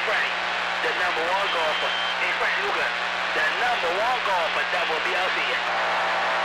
Frank, the number one golfer. Hey, Frank Luger, the number one golfer that will be out here.